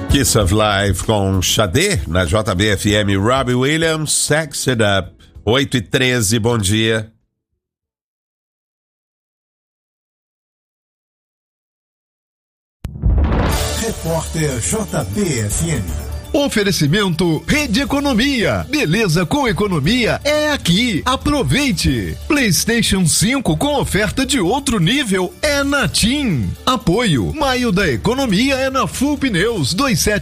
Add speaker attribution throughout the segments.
Speaker 1: Kiss of Life com Xadê na JBFM. Robbie Williams, Sex It Up. 8h13, bom dia.
Speaker 2: Repórter JBFM.
Speaker 3: Oferecimento Rede Economia. Beleza com economia é aqui. Aproveite. PlayStation 5 com oferta de outro nível é na TIM. Apoio. Maio da Economia é na Full Pneus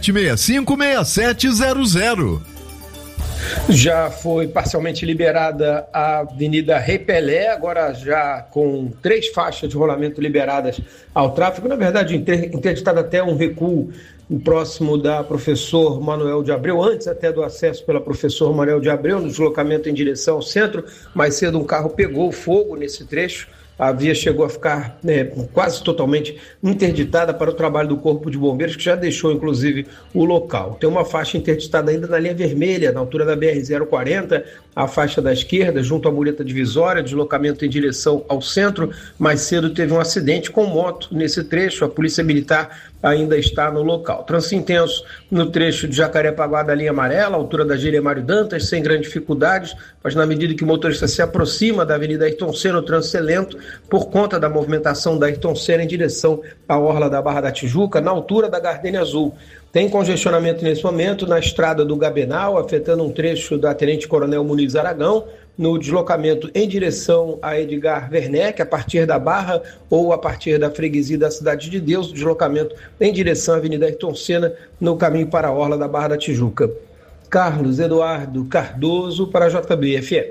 Speaker 3: 2765-6700.
Speaker 4: Já foi parcialmente liberada a Avenida Rei Pelé, agora já com 3 faixas de rolamento liberadas ao tráfego. Na verdade, interditado até um recuo próximo da Professor Manuel de Abreu, antes até do acesso pela Professor Manuel de Abreu, no deslocamento em direção ao centro. Mais cedo um carro pegou fogo nesse trecho. A via chegou a ficar quase totalmente interditada para o trabalho do Corpo de Bombeiros, que já deixou, inclusive, o local. Tem uma faixa interditada ainda na linha vermelha, na altura da BR-040, a faixa da esquerda, junto à mureta divisória, deslocamento em direção ao centro. Mais cedo teve um acidente com moto nesse trecho, a Polícia Militar ainda está no local. Trânsito intenso no trecho de Jacarepaguá da linha amarela, altura da Jeremário Dantas, sem grandes dificuldades, mas na medida que o motorista se aproxima da Avenida Ayrton Senna, o trânsito é lento por conta da movimentação da Ayrton Senna em direção à orla da Barra da Tijuca, na altura da Gardênia Azul. Tem congestionamento nesse momento na estrada do Gabenal, afetando um trecho da Tenente Coronel Muniz Aragão, no deslocamento em direção a Edgar Werneck, a partir da Barra ou a partir da freguesia da Cidade de Deus, deslocamento em direção à Avenida Ayrton Senna, no caminho para a orla da Barra da Tijuca. Carlos Eduardo Cardoso para a JBFM.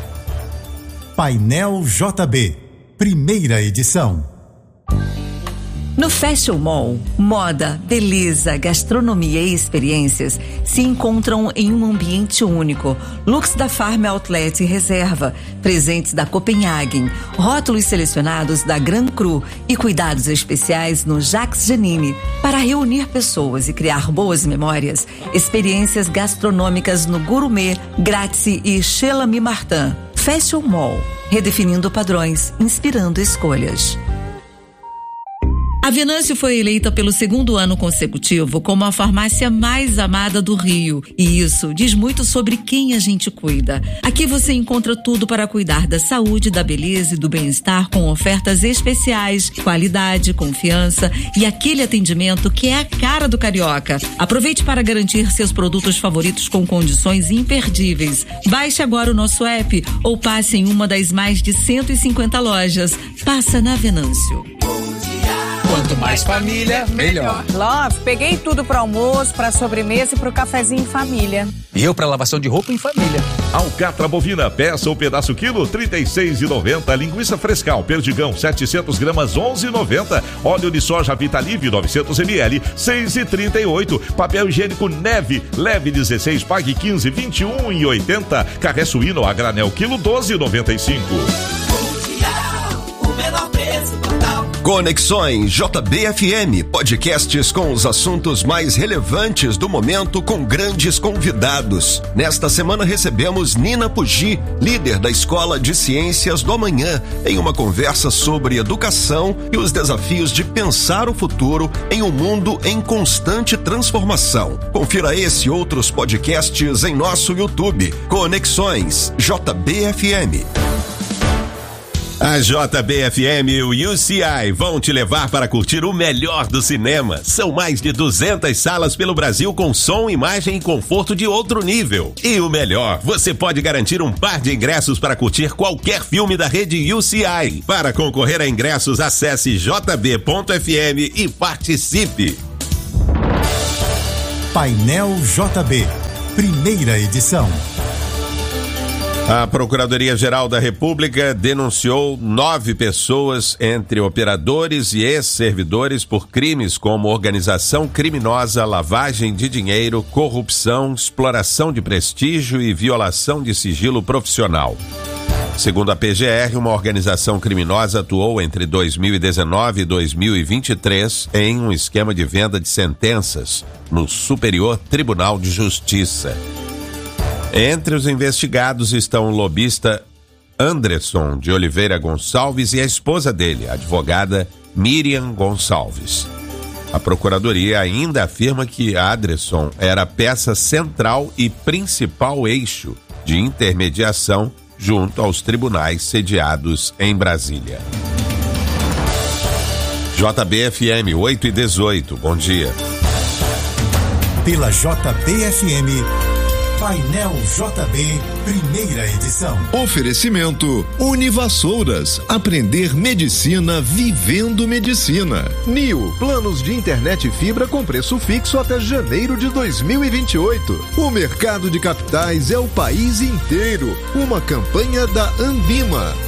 Speaker 2: Painel JB, primeira edição.
Speaker 5: No Fashion Mall, moda, beleza, gastronomia e experiências se encontram em um ambiente único. Looks da Farm Outlet e Reserva, presentes da Copenhagen, rótulos selecionados da Gran Cru e cuidados especiais no Jacques Janine. Para reunir pessoas e criar boas memórias, experiências gastronômicas no Gourmet, Grazie e Chez L'Ami Martin. Fashion Mall, redefinindo padrões, inspirando escolhas. A Venâncio foi eleita pelo 2º ano consecutivo como a farmácia mais amada do Rio. E isso diz muito sobre quem a gente cuida. Aqui você encontra tudo para cuidar da saúde, da beleza e do bem-estar, com ofertas especiais, qualidade, confiança e aquele atendimento que é a cara do carioca. Aproveite para garantir seus produtos favoritos com condições imperdíveis. Baixe agora o nosso app ou passe em uma das mais de 150 lojas. Passa na Venâncio.
Speaker 6: Quanto mais família, melhor.
Speaker 7: Love, peguei tudo pro almoço, pra sobremesa e pro cafezinho em família.
Speaker 6: E eu pra lavação de roupa em família.
Speaker 8: Alcatra bovina, peça ou pedaço quilo, R$ 36,90. Linguiça frescal, perdigão, 700 gramas, R$ 11,90. Óleo de soja Vitalive, 900 ml, R$ 6,38. Papel higiênico Neve, leve 16, pague 15, R$ 21,80. Carré suíno a granel, quilo, R$ 12,95.
Speaker 9: O menor preço total.
Speaker 10: Conexões JBFM, podcasts com os assuntos mais relevantes do momento com grandes convidados. Nesta semana recebemos Nina Pugi, líder da Escola de Ciências do Amanhã, em uma conversa sobre educação e os desafios de pensar o futuro em um mundo em constante transformação. Confira esse e outros podcasts em nosso YouTube. Conexões JBFM.
Speaker 1: A JBFM e o UCI vão te levar para curtir o melhor do cinema. São mais de 200 salas pelo Brasil com som, imagem e conforto de outro nível. E o melhor, você pode garantir um par de ingressos para curtir qualquer filme da rede UCI. Para concorrer a ingressos, acesse jb.fm e participe.
Speaker 2: Painel JB, primeira edição.
Speaker 1: A Procuradoria-Geral da República denunciou 9 pessoas, entre operadores e ex-servidores, por crimes como organização criminosa, lavagem de dinheiro, corrupção, exploração de prestígio e violação de sigilo profissional. Segundo a PGR, uma organização criminosa atuou entre 2019 e 2023 em um esquema de venda de sentenças no Superior Tribunal de Justiça. Entre os investigados estão o lobista Anderson de Oliveira Gonçalves e a esposa dele, a advogada Miriam Gonçalves. A Procuradoria ainda afirma que Adresson era peça central e principal eixo de intermediação junto aos tribunais sediados em Brasília. JBFM 8:18, bom dia.
Speaker 2: Pela JBFM, Painel JB, primeira edição.
Speaker 3: Oferecimento Univassouras, aprender medicina vivendo medicina. NIO, planos de internet e fibra com preço fixo até janeiro de 2028. O mercado de capitais é o país inteiro. Uma campanha da Ambima.